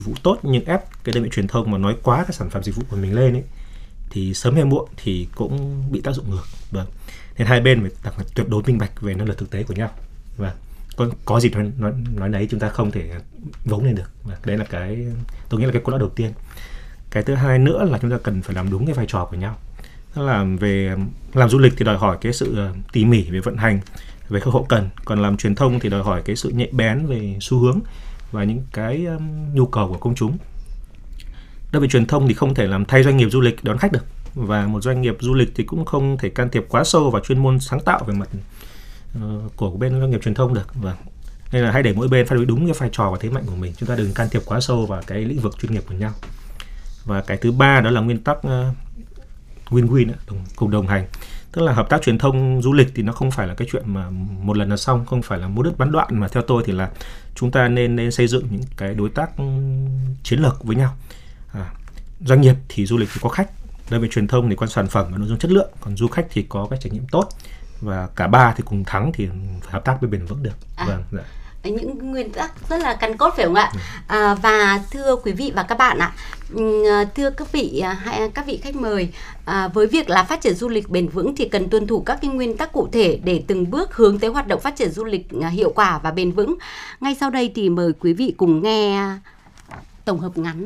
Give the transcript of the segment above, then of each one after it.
vụ tốt nhưng ép cái đơn vị truyền thông mà nói quá cái sản phẩm dịch vụ của mình lên ấy, thì sớm hay muộn thì cũng bị tác dụng ngược. Vâng. Nên hai bên phải tuyệt đối minh bạch về năng lực thực tế của nhau. Vâng. Có gì nói đấy, chúng ta không thể vống lên được. Vâng. Đấy là cái tôi nghĩ là cái cốt lõi đầu tiên. Cái thứ hai nữa là chúng ta cần phải làm đúng cái vai trò của nhau. Tức là về làm du lịch thì đòi hỏi cái sự tỉ mỉ về vận hành, về khâu hậu cần, còn làm truyền thông thì đòi hỏi cái sự nhạy bén về xu hướng và những cái nhu cầu của công chúng. Đơn vị truyền thông thì không thể làm thay doanh nghiệp du lịch đón khách được, và một doanh nghiệp du lịch thì cũng không thể can thiệp quá sâu vào chuyên môn sáng tạo về mặt của bên doanh nghiệp truyền thông được. Vâng. Nên là hãy để mỗi bên phát huy đúng cái vai trò và thế mạnh của mình, chúng ta đừng can thiệp quá sâu vào cái lĩnh vực chuyên nghiệp của nhau. Và cái thứ ba đó là nguyên tắc win-win, cùng đồng hành. Tức là hợp tác truyền thông du lịch thì nó không phải là cái chuyện mà một lần là xong, không phải là mua đứt bán đoạn, mà theo tôi thì là chúng ta nên xây dựng những cái đối tác chiến lược với nhau. Doanh nghiệp thì du lịch thì có khách, đơn vị truyền thông thì có sản phẩm và nội dung chất lượng, còn du khách thì có cái trải nghiệm tốt, và cả ba thì cùng thắng thì phải hợp tác với bền vững được. Vâng, dạ. Những nguyên tắc rất là căn cốt phải không ạ? Và thưa quý vị và các bạn ạ, thưa các vị khách mời, với việc là phát triển du lịch bền vững thì cần tuân thủ các cái nguyên tắc cụ thể để từng bước hướng tới hoạt động phát triển du lịch hiệu quả và bền vững. Ngay sau đây thì mời quý vị cùng nghe tổng hợp ngắn.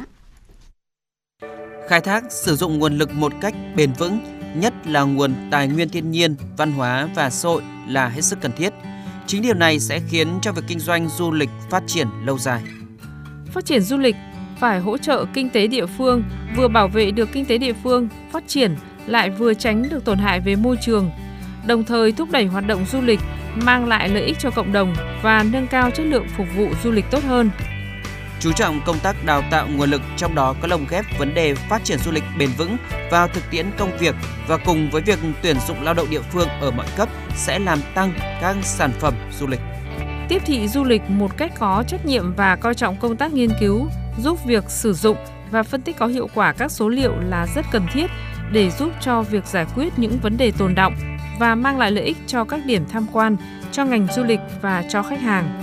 Khai thác sử dụng nguồn lực một cách bền vững, nhất là nguồn tài nguyên thiên nhiên, văn hóa và xã hội là hết sức cần thiết. Chính điều này sẽ khiến cho việc kinh doanh du lịch phát triển lâu dài. Phát triển du lịch phải hỗ trợ kinh tế địa phương, vừa bảo vệ được kinh tế địa phương phát triển, lại vừa tránh được tổn hại về môi trường, đồng thời thúc đẩy hoạt động du lịch, mang lại lợi ích cho cộng đồng và nâng cao chất lượng phục vụ du lịch tốt hơn. Chú trọng công tác đào tạo nguồn lực, trong đó có lồng ghép vấn đề phát triển du lịch bền vững vào thực tiễn công việc, và cùng với việc tuyển dụng lao động địa phương ở mọi cấp sẽ làm tăng các sản phẩm du lịch. Tiếp thị du lịch một cách có trách nhiệm và coi trọng công tác nghiên cứu, giúp việc sử dụng và phân tích có hiệu quả các số liệu là rất cần thiết để giúp cho việc giải quyết những vấn đề tồn đọng và mang lại lợi ích cho các điểm tham quan, cho ngành du lịch và cho khách hàng.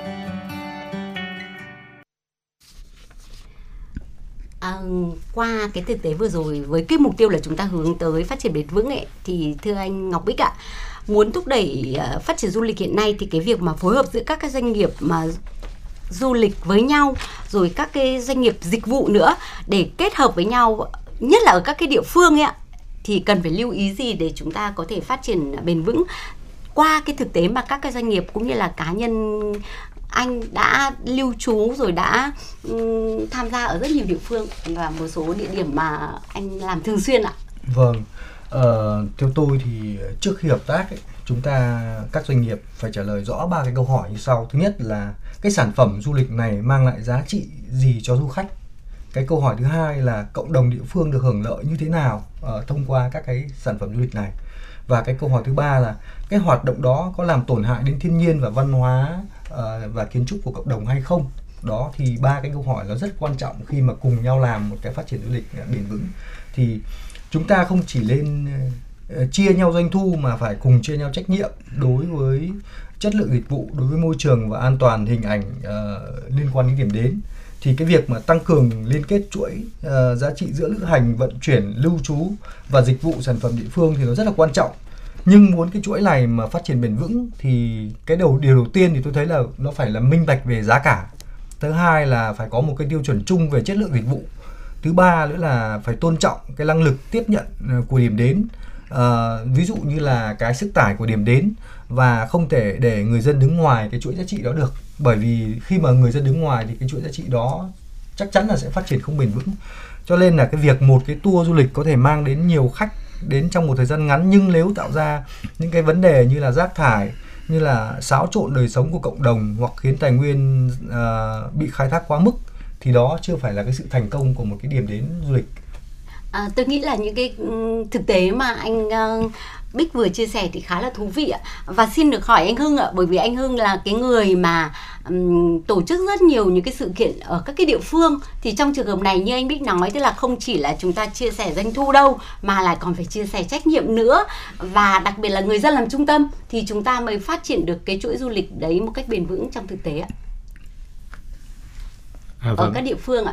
Qua cái thực tế vừa rồi, với cái mục tiêu là chúng ta hướng tới phát triển bền vững ấy, thì thưa anh Ngọc Bích ạ, muốn thúc đẩy phát triển du lịch hiện nay thì cái việc mà phối hợp giữa các cái doanh nghiệp mà du lịch với nhau, rồi các cái doanh nghiệp dịch vụ nữa để kết hợp với nhau, nhất là ở các cái địa phương ấy ạ, thì cần phải lưu ý gì để chúng ta có thể phát triển bền vững qua cái thực tế mà các cái doanh nghiệp cũng như là cá nhân anh đã lưu trú rồi đã tham gia ở rất nhiều địa phương và một số địa điểm mà anh làm thường xuyên ạ? Vâng, theo tôi thì trước khi hợp tác ấy, các doanh nghiệp phải trả lời rõ 3 cái câu hỏi như sau. Thứ nhất là cái sản phẩm du lịch này mang lại giá trị gì cho du khách. Cái câu hỏi thứ hai là cộng đồng địa phương được hưởng lợi như thế nào thông qua các cái sản phẩm du lịch này. Và cái câu hỏi thứ ba là cái hoạt động đó có làm tổn hại đến thiên nhiên và văn hóa và kiến trúc của cộng đồng hay không. Đó thì 3 cái câu hỏi nó rất quan trọng khi mà cùng nhau làm một cái phát triển du lịch bền vững. Thì chúng ta không chỉ lên chia nhau doanh thu mà phải cùng chia nhau trách nhiệm đối với chất lượng dịch vụ, đối với môi trường và an toàn hình ảnh liên quan đến điểm đến. Thì cái việc mà tăng cường liên kết chuỗi giá trị giữa lữ hành, vận chuyển, lưu trú và dịch vụ sản phẩm địa phương thì nó rất là quan trọng. Nhưng muốn cái chuỗi này mà phát triển bền vững thì điều đầu tiên thì tôi thấy là nó phải là minh bạch về giá cả. Thứ hai là phải có một cái tiêu chuẩn chung về chất lượng dịch vụ. Thứ ba nữa là phải tôn trọng cái năng lực tiếp nhận của điểm đến, ví dụ như là cái sức tải của điểm đến, và không thể để người dân đứng ngoài cái chuỗi giá trị đó được. Bởi vì khi mà người dân đứng ngoài thì cái chuỗi giá trị đó chắc chắn là sẽ phát triển không bền vững. Cho nên là cái việc một cái tour du lịch có thể mang đến nhiều khách đến trong một thời gian ngắn, nhưng nếu tạo ra những cái vấn đề như là rác thải, như là xáo trộn đời sống của cộng đồng hoặc khiến tài nguyên bị khai thác quá mức thì đó chưa phải là cái sự thành công của một cái điểm đến du lịch. Tôi nghĩ là những cái thực tế mà anh Bích vừa chia sẻ thì khá là thú vị ạ. Và xin được hỏi anh Hưng ạ, bởi vì anh Hưng là cái người mà tổ chức rất nhiều những cái sự kiện ở các cái địa phương, thì trong trường hợp này như anh Bích nói, tức là không chỉ là chúng ta chia sẻ doanh thu đâu mà lại còn phải chia sẻ trách nhiệm nữa, và đặc biệt là người dân làm trung tâm thì chúng ta mới phát triển được cái chuỗi du lịch đấy một cách bền vững trong thực tế ạ. Vâng. Ở các địa phương ạ.